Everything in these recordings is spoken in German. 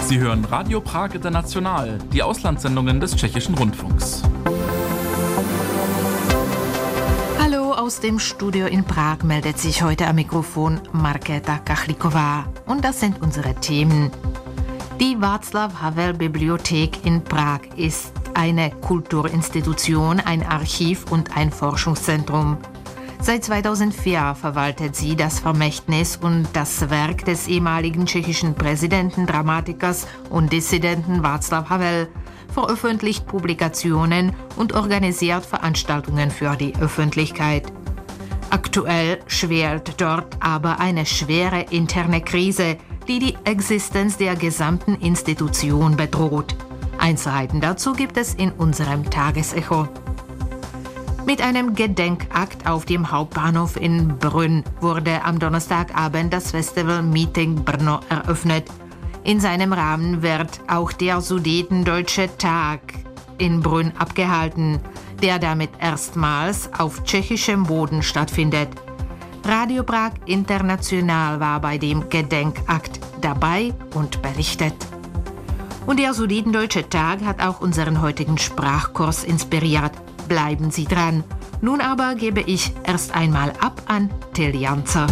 Sie hören Radio Prag International, die Auslandssendungen des Tschechischen Rundfunks. Hallo, aus dem Studio in Prag meldet sich heute am Mikrofon Markéta Kachlíková. Und das sind unsere Themen. Die Václav-Havel-Bibliothek in Prag ist eine Kulturinstitution, ein Archiv und ein Forschungszentrum. Seit 2004 verwaltet sie das Vermächtnis und das Werk des ehemaligen tschechischen Präsidenten, Dramatikers und Dissidenten Václav Havel, veröffentlicht Publikationen und organisiert Veranstaltungen für die Öffentlichkeit. Aktuell schwelt dort aber eine schwere interne Krise, die die Existenz der gesamten Institution bedroht. Einzelheiten dazu gibt es in unserem Tagesecho. Mit einem Gedenkakt auf dem Hauptbahnhof in Brünn wurde am Donnerstagabend das Festival Meeting Brno eröffnet. In seinem Rahmen wird auch der Sudetendeutsche Tag in Brünn abgehalten, der damit erstmals auf tschechischem Boden stattfindet. Radio Prag International war bei dem Gedenkakt dabei und berichtet. Und der Sudetendeutsche Tag hat auch unseren heutigen Sprachkurs inspiriert. Bleiben Sie dran. Nun aber gebe ich erst einmal ab an Till Janzer.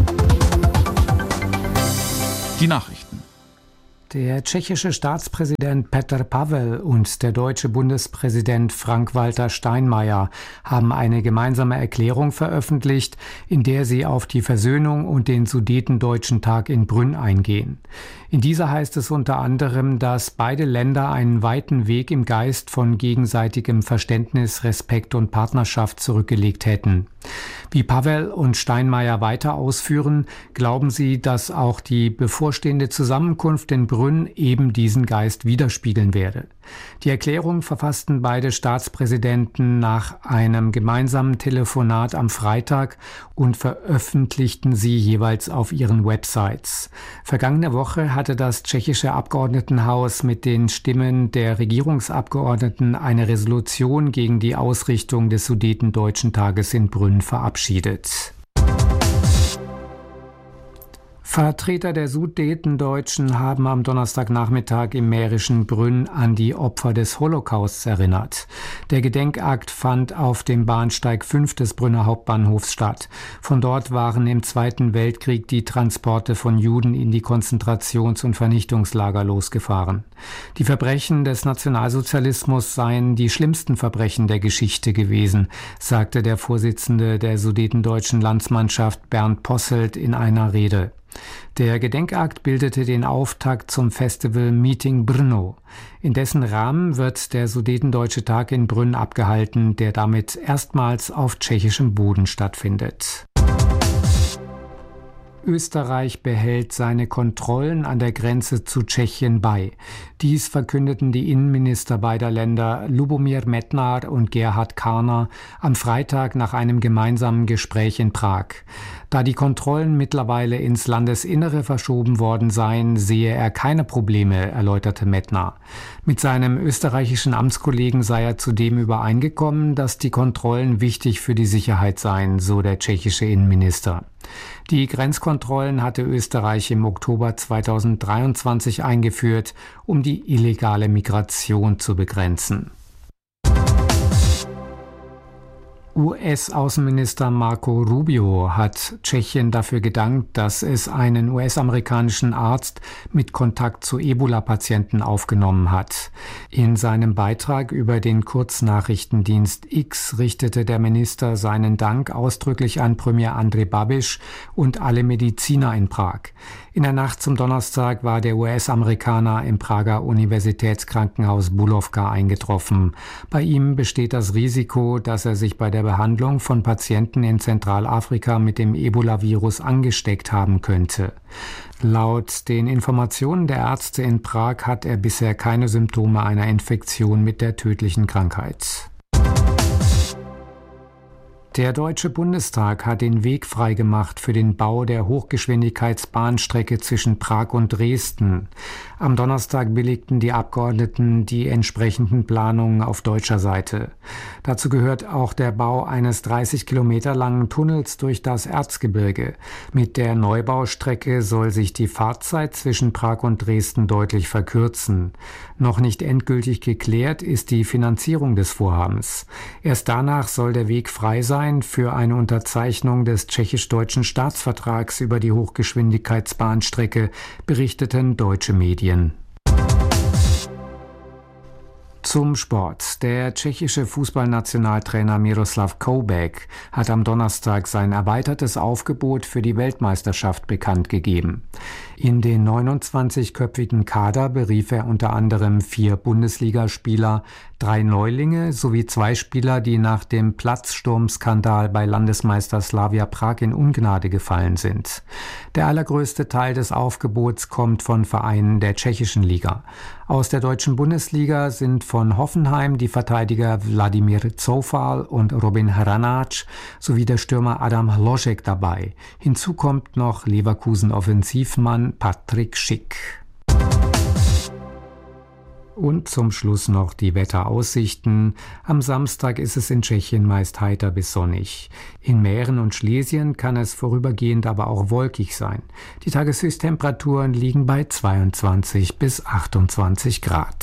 Die Nachrichten. Der tschechische Staatspräsident Petr Pavel und der deutsche Bundespräsident Frank-Walter Steinmeier haben eine gemeinsame Erklärung veröffentlicht, in der sie auf die Versöhnung und den Sudetendeutschen Tag in Brünn eingehen. In dieser heißt es unter anderem, dass beide Länder einen weiten Weg im Geist von gegenseitigem Verständnis, Respekt und Partnerschaft zurückgelegt hätten. Wie Pavel und Steinmeier weiter ausführen, glauben sie, dass auch die bevorstehende Zusammenkunft in Brünn eben diesen Geist widerspiegeln werde. Die Erklärung verfassten beide Staatspräsidenten nach einem gemeinsamen Telefonat am Freitag und veröffentlichten sie jeweils auf ihren Websites. Vergangene Woche hatte das tschechische Abgeordnetenhaus mit den Stimmen der Regierungsabgeordneten eine Resolution gegen die Ausrichtung des Sudetendeutschen Tages in Brünn verabschiedet. Vertreter der Sudetendeutschen haben am Donnerstagnachmittag im mährischen Brünn an die Opfer des Holocausts erinnert. Der Gedenkakt fand auf dem Bahnsteig 5 des Brünner Hauptbahnhofs statt. Von dort waren im Zweiten Weltkrieg die Transporte von Juden in die Konzentrations- und Vernichtungslager losgefahren. Die Verbrechen des Nationalsozialismus seien die schlimmsten Verbrechen der Geschichte gewesen, sagte der Vorsitzende der Sudetendeutschen Landsmannschaft Bernd Posselt in einer Rede. Der Gedenkakt bildete den Auftakt zum Festival Meeting Brno. In dessen Rahmen wird der Sudetendeutsche Tag in Brünn abgehalten, der damit erstmals auf tschechischem Boden stattfindet. Österreich behält seine Kontrollen an der Grenze zu Tschechien bei. Dies verkündeten die Innenminister beider Länder Lubomír Metnar und Gerhard Karner am Freitag nach einem gemeinsamen Gespräch in Prag. Da die Kontrollen mittlerweile ins Landesinnere verschoben worden seien, sehe er keine Probleme, erläuterte Metnar. Mit seinem österreichischen Amtskollegen sei er zudem übereingekommen, dass die Kontrollen wichtig für die Sicherheit seien, so der tschechische Innenminister. Die Grenzkontrollen hatte Österreich im Oktober 2023 eingeführt, um die illegale Migration zu begrenzen. US-Außenminister Marco Rubio hat Tschechien dafür gedankt, dass es einen US-amerikanischen Arzt mit Kontakt zu Ebola-Patienten aufgenommen hat. In seinem Beitrag über den Kurznachrichtendienst X richtete der Minister seinen Dank ausdrücklich an Premier Andrej Babiš und alle Mediziner in Prag. In der Nacht zum Donnerstag war der US-Amerikaner im Prager Universitätskrankenhaus Bulovka eingetroffen. Bei ihm besteht das Risiko, dass er sich bei der Behandlung von Patienten in Zentralafrika mit dem Ebola-Virus angesteckt haben könnte. Laut den Informationen der Ärzte in Prag hat er bisher keine Symptome einer Infektion mit der tödlichen Krankheit. Der Deutsche Bundestag hat den Weg freigemacht für den Bau der Hochgeschwindigkeitsbahnstrecke zwischen Prag und Dresden. Am Donnerstag billigten die Abgeordneten die entsprechenden Planungen auf deutscher Seite. Dazu gehört auch der Bau eines 30 Kilometer langen Tunnels durch das Erzgebirge. Mit der Neubaustrecke soll sich die Fahrzeit zwischen Prag und Dresden deutlich verkürzen. Noch nicht endgültig geklärt ist die Finanzierung des Vorhabens. Erst danach soll der Weg frei sein für eine Unterzeichnung des tschechisch-deutschen Staatsvertrags über die Hochgeschwindigkeitsbahnstrecke, berichteten deutsche Medien. Zum Sport. Der tschechische Fußballnationaltrainer Miroslav Koubek hat am Donnerstag sein erweitertes Aufgebot für die Weltmeisterschaft bekannt gegeben. In den 29-köpfigen Kader berief er unter anderem 4 Bundesligaspieler, 3 Neulinge sowie 2 Spieler, die nach dem Platzsturmskandal bei Landesmeister Slavia Prag in Ungnade gefallen sind. Der allergrößte Teil des Aufgebots kommt von Vereinen der tschechischen Liga. Aus der deutschen Bundesliga sind von Hoffenheim die Verteidiger Wladimir Zoufal und Robin Hranáč sowie der Stürmer Adam Hložek dabei. Hinzu kommt noch Leverkusen-Offensivmann Patrik Schick. Und zum Schluss noch die Wetteraussichten. Am Samstag ist es in Tschechien meist heiter bis sonnig. In Mähren und Schlesien kann es vorübergehend aber auch wolkig sein. Die Tageshöchsttemperaturen liegen bei 22 bis 28 Grad.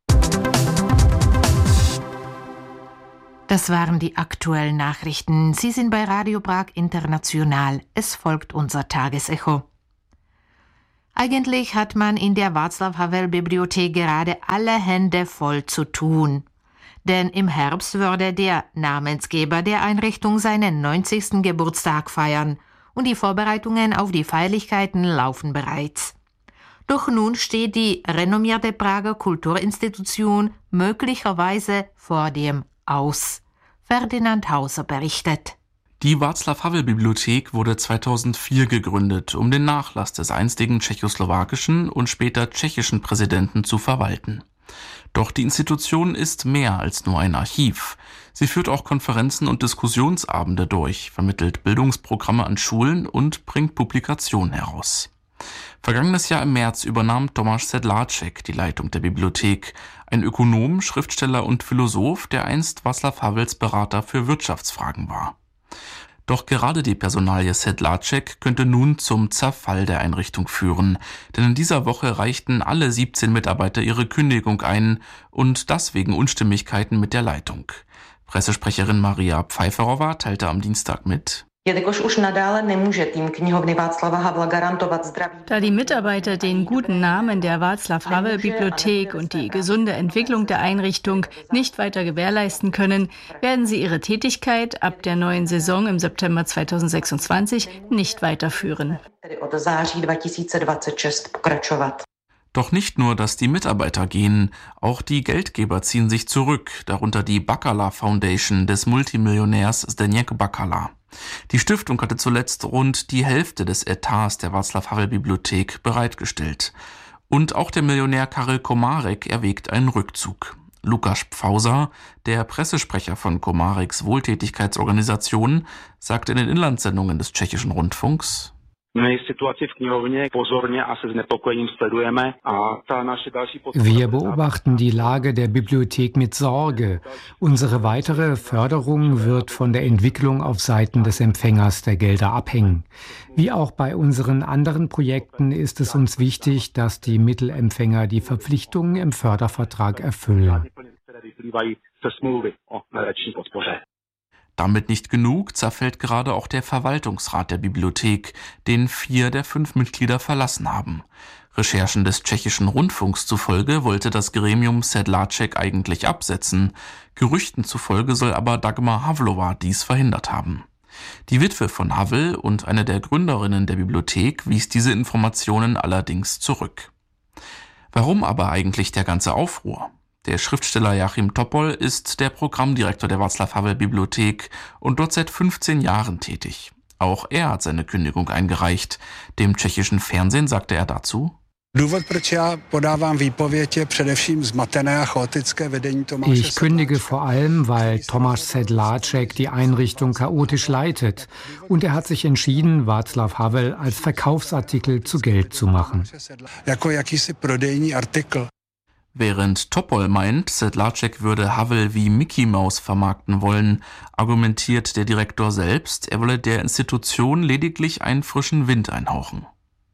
Das waren die aktuellen Nachrichten. Sie sind bei Radio Prag International. Es folgt unser Tagesecho. Eigentlich hat man in der Václav-Havel-Bibliothek gerade alle Hände voll zu tun. Denn im Herbst würde der Namensgeber der Einrichtung seinen 90. Geburtstag feiern und die Vorbereitungen auf die Feierlichkeiten laufen bereits. Doch nun steht die renommierte Prager Kulturinstitution möglicherweise vor dem Aus. Ferdinand Hauser berichtet. Die Václav-Havel-Bibliothek wurde 2004 gegründet, um den Nachlass des einstigen tschechoslowakischen und später tschechischen Präsidenten zu verwalten. Doch die Institution ist mehr als nur ein Archiv. Sie führt auch Konferenzen und Diskussionsabende durch, vermittelt Bildungsprogramme an Schulen und bringt Publikationen heraus. Vergangenes Jahr im März übernahm Tomáš Sedláček die Leitung der Bibliothek, ein Ökonom, Schriftsteller und Philosoph, der einst Václav Havels Berater für Wirtschaftsfragen war. Doch gerade die Personalie Sedláček könnte nun zum Zerfall der Einrichtung führen, denn in dieser Woche reichten alle 17 Mitarbeiter ihre Kündigung ein und das wegen Unstimmigkeiten mit der Leitung. Pressesprecherin Maria Pfeifferova teilte am Dienstag mit: Da die Mitarbeiter den guten Namen der Václav-Havel-Bibliothek und die gesunde Entwicklung der Einrichtung nicht weiter gewährleisten können, werden sie ihre Tätigkeit ab der neuen Saison im September 2026 nicht weiterführen. Doch nicht nur, dass die Mitarbeiter gehen, auch die Geldgeber ziehen sich zurück, darunter die Bakala Foundation des Multimillionärs Zdeněk Bakala. Die Stiftung hatte zuletzt rund die Hälfte des Etats der Václav-Havel-Bibliothek bereitgestellt. Und auch der Millionär Karel Komárek erwägt einen Rückzug. Lukáš Pfauzer, der Pressesprecher von Komáreks Wohltätigkeitsorganisation, sagte in den Inlandssendungen des tschechischen Rundfunks: Wir beobachten die Lage der Bibliothek mit Sorge. Unsere weitere Förderung wird von der Entwicklung auf Seiten des Empfängers der Gelder abhängen. Wie auch bei unseren anderen Projekten ist es uns wichtig, dass die Mittelempfänger die Verpflichtungen im Fördervertrag erfüllen. Damit nicht genug, zerfällt gerade auch der Verwaltungsrat der Bibliothek, den 4 der 5 Mitglieder verlassen haben. Recherchen des tschechischen Rundfunks zufolge wollte das Gremium Sedláček eigentlich absetzen. Gerüchten zufolge soll aber Dagmar Havlova dies verhindert haben. Die Witwe von Havel und eine der Gründerinnen der Bibliothek wies diese Informationen allerdings zurück. Warum aber eigentlich der ganze Aufruhr? Der Schriftsteller Joachim Topol ist der Programmdirektor der Václav-Havel-Bibliothek und dort seit 15 Jahren tätig. Auch er hat seine Kündigung eingereicht. Dem tschechischen Fernsehen sagte er dazu: Ich kündige vor allem, weil Tomáš Sedláček die Einrichtung chaotisch leitet. Und er hat sich entschieden, Václav Havel als Verkaufsartikel zu Geld zu machen. Während Topol meint, Sedláček würde Havel wie Mickey Mouse vermarkten wollen, argumentiert der Direktor selbst, er wolle der Institution lediglich einen frischen Wind einhauchen.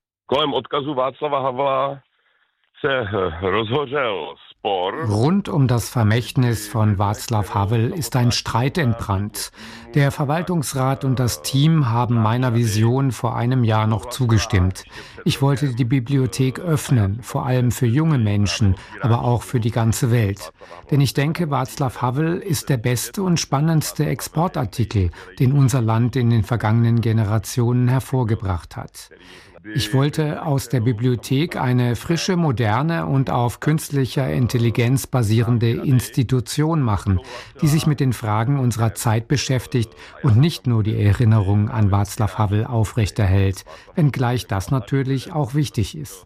Rund um das Vermächtnis von Václav Havel ist ein Streit entbrannt. Der Verwaltungsrat und das Team haben meiner Vision vor einem Jahr noch zugestimmt. Ich wollte die Bibliothek öffnen, vor allem für junge Menschen, aber auch für die ganze Welt. Denn ich denke, Václav Havel ist der beste und spannendste Exportartikel, den unser Land in den vergangenen Generationen hervorgebracht hat. Ich wollte aus der Bibliothek eine frische, moderne und auf künstlicher Intelligenz basierende Institution machen, die sich mit den Fragen unserer Zeit beschäftigt und nicht nur die Erinnerung an Václav Havel aufrechterhält, wenngleich das natürlich auch wichtig ist.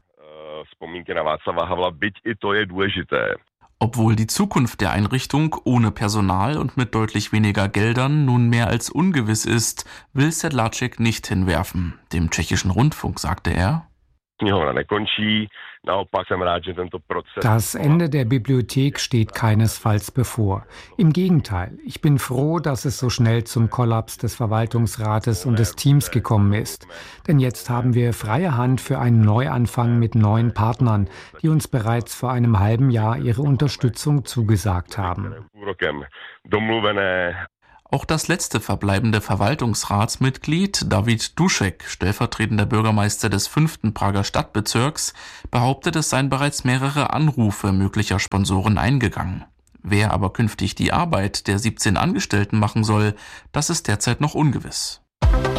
Obwohl die Zukunft der Einrichtung ohne Personal und mit deutlich weniger Geldern nun mehr als ungewiss ist, will Sedláček nicht hinwerfen. Dem tschechischen Rundfunk sagte er: Das Ende der Bibliothek steht keinesfalls bevor. Im Gegenteil, ich bin froh, dass es so schnell zum Kollaps des Verwaltungsrates und des Teams gekommen ist. Denn jetzt haben wir freie Hand für einen Neuanfang mit neuen Partnern, die uns bereits vor einem halben Jahr ihre Unterstützung zugesagt haben. Auch das letzte verbleibende Verwaltungsratsmitglied, David Dušek, stellvertretender Bürgermeister des 5. Prager Stadtbezirks, behauptet, es seien bereits mehrere Anrufe möglicher Sponsoren eingegangen. Wer aber künftig die Arbeit der 17 Angestellten machen soll, das ist derzeit noch ungewiss.